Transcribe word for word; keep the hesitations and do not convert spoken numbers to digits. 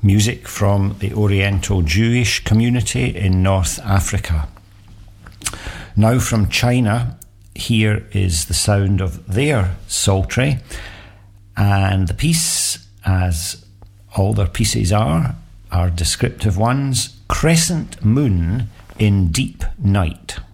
music from the Oriental Jewish community in North Africa. Now from China, here is the sound of their psaltery, and the piece, as all their pieces are, are descriptive ones, Crescent Moon in Deep Night.